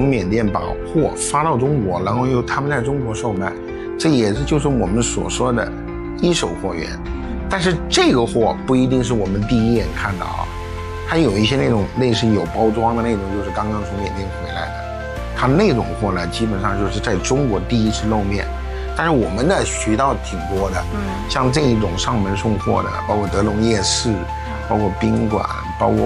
缅甸把货发到中国，然后由他们在中国售卖，这也是就是我们所说的一手货源。但是这个货不一定是我们第一眼看到啊，它有一些那种类似有包装的那种，就是刚刚从缅甸回来的，它那种货呢，基本上就是在中国第一次露面。但是我们的渠道挺多的，像这种上门送货的，包括德隆夜市，包括宾馆，包括